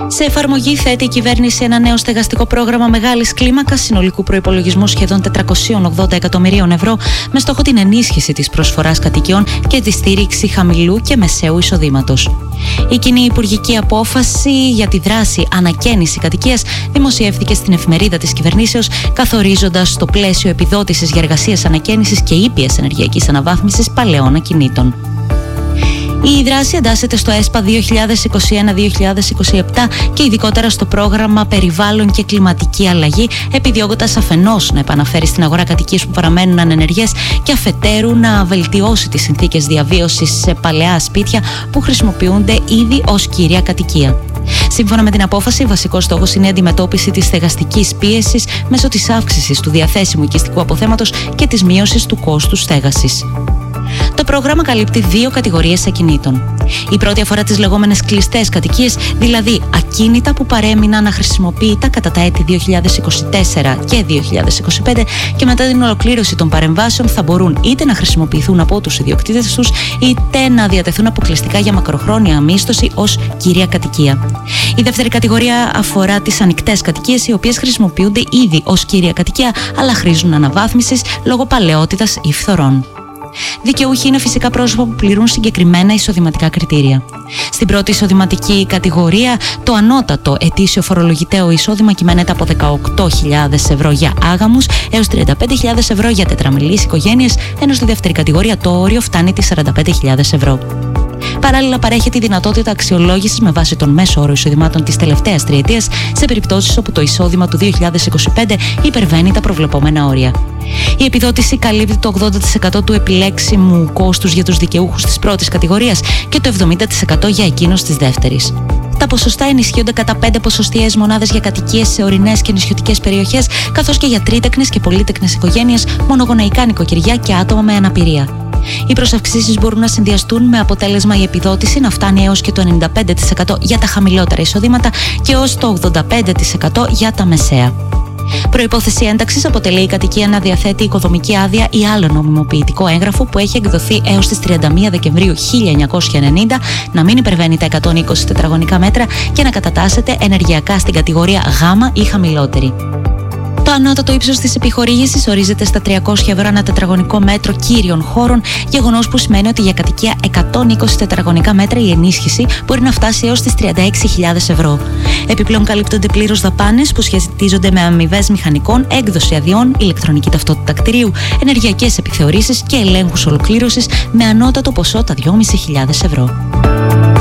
Σε εφαρμογή θέτει η κυβέρνηση ένα νέο στεγαστικό πρόγραμμα μεγάλης κλίμακας συνολικού προϋπολογισμού σχεδόν 480 εκατομμυρίων ευρώ με στόχο την ενίσχυση της προσφοράς κατοικιών και τη στήριξη χαμηλού και μεσαίου εισοδήματος. Η κοινή υπουργική απόφαση για τη δράση ανακαίνιση κατοικίας δημοσιεύθηκε στην εφημερίδα της κυβερνήσεως, καθορίζοντας το πλαίσιο επιδότησης για εργασίες ανακαίνισης και ήπιας ενεργειακής αναβάθμισης παλαιών ακινήτων. Η δράση εντάσσεται στο ΕΣΠΑ 2021-2027 και ειδικότερα στο πρόγραμμα Περιβάλλον και Κλιματική Αλλαγή, επιδιώκοντας αφενός να επαναφέρει στην αγορά κατοικίες που παραμένουν ανενεργές και αφετέρου να βελτιώσει τις συνθήκες διαβίωσης σε παλαιά σπίτια που χρησιμοποιούνται ήδη ως κύρια κατοικία. Σύμφωνα με την απόφαση, βασικός στόχος είναι η αντιμετώπιση της στεγαστικής πίεσης μέσω της αύξησης του διαθέσιμου οικιστικού αποθέματος και της μείωσης του κόστους στέγασης. Το πρόγραμμα καλύπτει δύο κατηγορίες ακινήτων. Η πρώτη αφορά τις λεγόμενες κλειστές κατοικίες, δηλαδή ακίνητα που παρέμειναν αχρησιμοποιητά κατά τα έτη 2024 και 2025 και μετά την ολοκλήρωση των παρεμβάσεων θα μπορούν είτε να χρησιμοποιηθούν από τους ιδιοκτήτες τους είτε να διατεθούν αποκλειστικά για μακροχρόνια μίσθωση ως κύρια κατοικία. Η δεύτερη κατηγορία αφορά τις ανοιχτές κατοικίες, οι οποίες χρησιμοποιούνται ήδη ως κύρια κατοικία αλλά χρήζουν αναβάθμισης λόγω παλαιότητας ή φθορών. Δικαιούχοι είναι φυσικά πρόσωπα που πληρούν συγκεκριμένα εισοδηματικά κριτήρια. Στην πρώτη εισοδηματική κατηγορία, το ανώτατο ετήσιο φορολογητέο εισόδημα κυμαίνεται από 18.000 ευρώ για άγαμους έως 35.000 ευρώ για τετραμελείς οικογένειες, ενώ στη δεύτερη κατηγορία το όριο φτάνει τις 45.000 ευρώ. Παράλληλα, παρέχεται η δυνατότητα αξιολόγησης με βάση τον μέσο όρο εισοδημάτων της τελευταίας τριετίας σε περιπτώσεις όπου το εισόδημα του 2025 υπερβαίνει τα προβλεπόμενα όρια. Η επιδότηση καλύπτει το 80% του επιλέξιμου κόστους για τους δικαιούχους της πρώτης κατηγορίας και το 70% για εκείνους της δεύτερης. Τα ποσοστά ενισχύονται κατά 5 ποσοστιαίες μονάδες για κατοικίες σε ορεινές και νησιωτικές περιοχές, καθώς και για τρίτεκνες και πολύτεκνες οικογένειες, μονογονεϊκά νοικοκυριά και άτομα με αναπηρία. Οι προσαυξήσεις μπορούν να συνδυαστούν με αποτέλεσμα η επιδότηση να φτάνει έως και το 95% για τα χαμηλότερα εισοδήματα και έως το 85% για τα μεσαία. Προϋπόθεση ένταξης αποτελεί η κατοικία να διαθέτει οικοδομική άδεια ή άλλο νομιμοποιητικό έγγραφο που έχει εκδοθεί έως τις 31 Δεκεμβρίου 1990, να μην υπερβαίνει τα 120 τετραγωνικά μέτρα και να κατατάσσεται ενεργειακά στην κατηγορία Γ ή χαμηλότερη. Το ανώτατο ύψος της επιχορήγησης ορίζεται στα 300 ευρώ ανά τετραγωνικό μέτρο κύριων χώρων, γεγονός που σημαίνει ότι για κατοικία 120 τετραγωνικά μέτρα η ενίσχυση μπορεί να φτάσει έως τις 36.000 ευρώ. Επιπλέον καλύπτονται πλήρως δαπάνες που σχετίζονται με αμοιβές μηχανικών, έκδοση αδειών, ηλεκτρονική ταυτότητα κτηρίου, ενεργειακές επιθεωρήσεις και ελέγχους ολοκλήρωσης με ανώτατο ποσό τα 2.500 ευρώ.